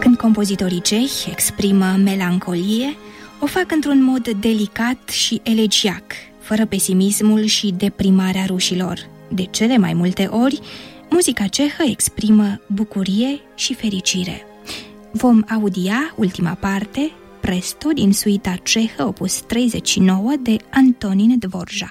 Când compozitorii cehi exprimă melancolie, o fac într-un mod delicat și elegiac, fără pesimismul și deprimarea rușilor. De cele mai multe ori, muzica cehă exprimă bucurie și fericire. Vom audia ultima parte, Presto, din suita cehă opus 39 de Antonin Dvorak.